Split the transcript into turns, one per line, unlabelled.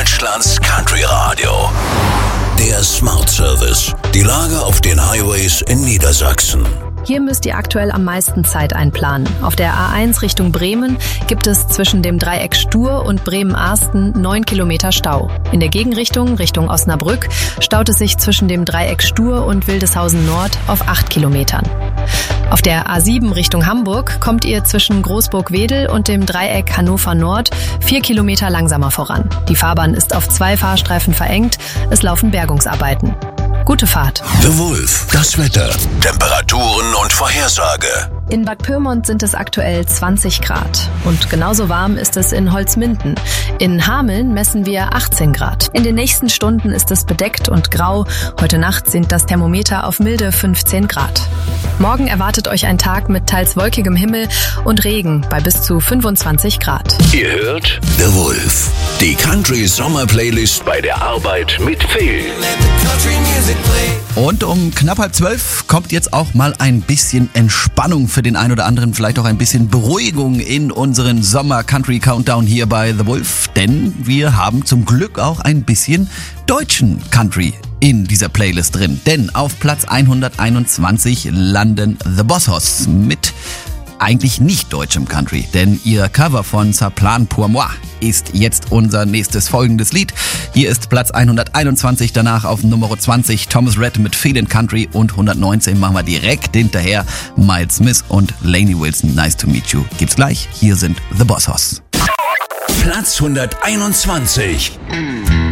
Deutschlands Country Radio. Der Smart Service. Die Lage auf den Highways in Niedersachsen.
Hier müsst ihr aktuell am meisten Zeit einplanen. Auf der A1 Richtung Bremen gibt es zwischen dem Dreieck Stur und Bremen-Arsten 9 Kilometer Stau. In der Gegenrichtung, Richtung Osnabrück, staut es sich zwischen dem Dreieck Stur und Wildeshausen Nord auf 8 Kilometern. Auf der A7 Richtung Hamburg kommt ihr zwischen Großburg-Wedel und dem Dreieck Hannover Nord 4 Kilometer langsamer voran. Die Fahrbahn ist auf 2 Fahrstreifen verengt, es laufen Bergungsarbeiten. Gute Fahrt.
The Wolf, das Wetter, Temperaturen und Vorhersage.
In Bad Pyrmont sind es aktuell 20 Grad. Und genauso warm ist es in Holzminden. In Hameln messen wir 18 Grad. In den nächsten Stunden ist es bedeckt und grau. Heute Nacht sinkt das Thermometer auf milde 15 Grad. Morgen erwartet euch ein Tag mit teils wolkigem Himmel und Regen bei bis zu 25 Grad.
Ihr hört The Wolf, die Country Sommer Playlist bei der Arbeit mit Phil.
Und um knapp 11:30 kommt jetzt auch mal ein bisschen Entspannung für den einen oder anderen, vielleicht auch ein bisschen Beruhigung in unseren Sommer-Country-Countdown hier bei The Wolf, denn wir haben zum Glück auch ein bisschen deutschen Country in dieser Playlist drin. Denn auf Platz 121 landen The Boss Hoss mit eigentlich nicht deutschem Country, denn ihr Cover von Ça Plane pour moi ist jetzt unser nächstes folgendes Lied. Hier ist Platz 121, danach auf Nummer 20 Thomas Rhett mit Feelin' Country und 119 machen wir direkt hinterher Miles Smith und Lainey Wilson, Nice to Meet You. Gibt's gleich, hier sind The Boss Hoss.
Platz 121.